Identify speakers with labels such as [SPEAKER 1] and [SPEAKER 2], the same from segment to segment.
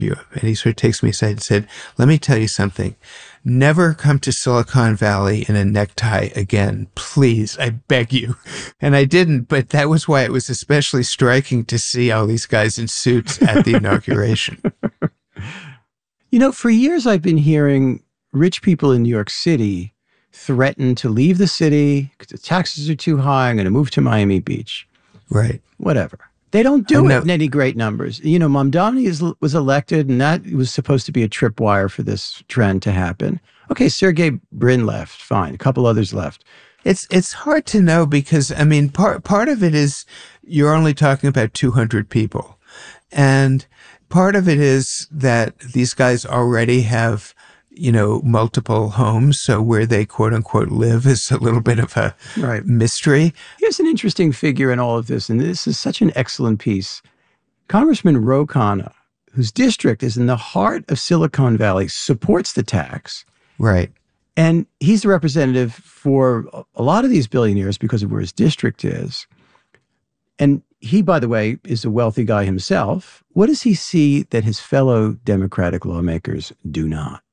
[SPEAKER 1] you. And he sort of takes me aside and said, let me tell you something. Never come to Silicon Valley in a necktie again. Please, I beg you. And I didn't, but that was why it was especially striking to see all these guys in suits at the inauguration.
[SPEAKER 2] You know, for years I've been hearing rich people in New York City threaten to leave the city because the taxes are too high. I'm going to move to Miami Beach.
[SPEAKER 1] Right.
[SPEAKER 2] Whatever. They don't do it in any great numbers. You know, Mamdani was elected, and that was supposed to be a tripwire for this trend to happen. Okay, Sergey Brin left. Fine. A couple others left.
[SPEAKER 1] It's hard to know because, I mean, part of it is you're only talking about 200 people. And part of it is that these guys already have, you know, multiple homes. So where they quote unquote live is a little bit of a mystery.
[SPEAKER 2] Here's an interesting figure in all of this. And this is such an excellent piece. Congressman Ro Khanna, whose district is in the heart of Silicon Valley, supports the tax.
[SPEAKER 1] Right.
[SPEAKER 2] And he's the representative for a lot of these billionaires because of where his district is. And he, by the way, is a wealthy guy himself. What does he see that his fellow Democratic lawmakers do not?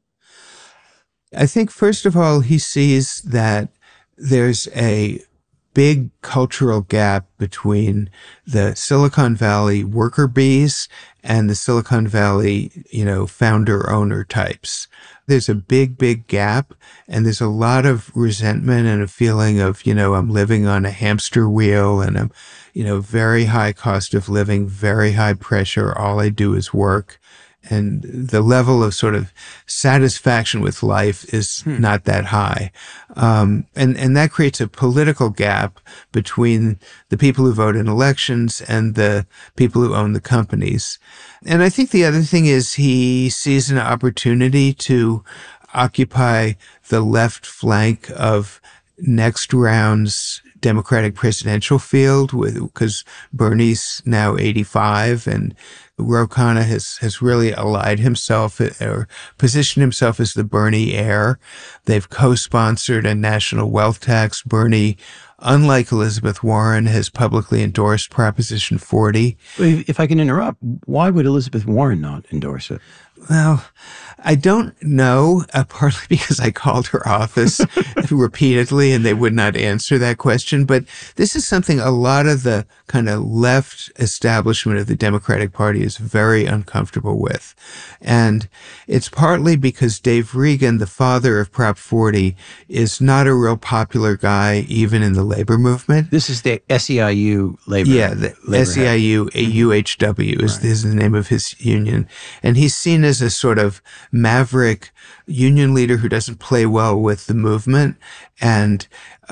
[SPEAKER 1] I think, first of all, he sees that there's a big cultural gap between the Silicon Valley worker bees and the Silicon Valley, you know, founder owner types. There's a big, big gap, and there's a lot of resentment and a feeling of, you know, I'm living on a hamster wheel and I'm, you know, very high cost of living, very high pressure. All I do is work. And the level of sort of satisfaction with life is not that high. And that creates a political gap between the people who vote in elections and the people who own the companies. And I think the other thing is he sees an opportunity to occupy the left flank of next round's Democratic presidential field because Bernie's now 85 and Ro Khanna has really allied himself or positioned himself as the Bernie heir. They've co-sponsored a national wealth tax. Bernie, unlike Elizabeth Warren, has publicly endorsed Proposition 40.
[SPEAKER 2] If I can interrupt, why would Elizabeth Warren not endorse it?
[SPEAKER 1] Well, I don't know, partly because I called her office repeatedly and they would not answer that question. But this is something a lot of the kind of left establishment of the Democratic Party is very uncomfortable with. And it's partly because Dave Regan, the father of Prop 40, is not a real popular guy, even in the labor movement.
[SPEAKER 2] This is the SEIU labor.
[SPEAKER 1] Yeah, the SEIU, UHW is the name of his union. And he's seen as a sort of maverick union leader who doesn't play well with the movement and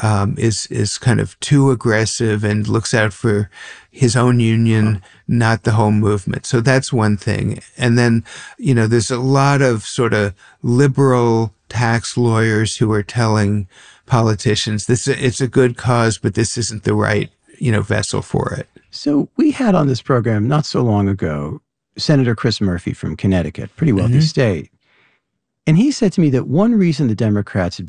[SPEAKER 1] is kind of too aggressive and looks out for his own union, not the whole movement. So that's one thing. And then, you know, there's a lot of sort of liberal tax lawyers who are telling politicians it's a good cause, but this isn't the right, you know, vessel for it.
[SPEAKER 2] So we had on this program not so long ago Senator Chris Murphy from Connecticut, pretty wealthy state. And he said to me that one reason the Democrats had